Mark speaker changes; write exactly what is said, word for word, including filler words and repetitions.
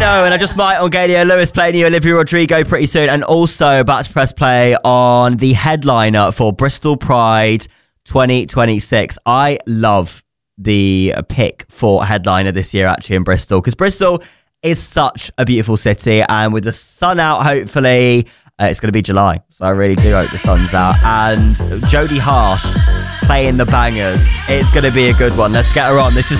Speaker 1: know, and I just might on Gadio Lewis playing you Olivia Rodrigo pretty soon, and also about to press play on the headliner for Bristol Pride twenty twenty-six. I love the pick for headliner this year actually in Bristol, because Bristol is such a beautiful city, and with the sun out, hopefully uh, it's going to be July, so I really do hope the sun's out, and Jodie Harsh playing the bangers. It's going to be a good one. Let's get her on. This is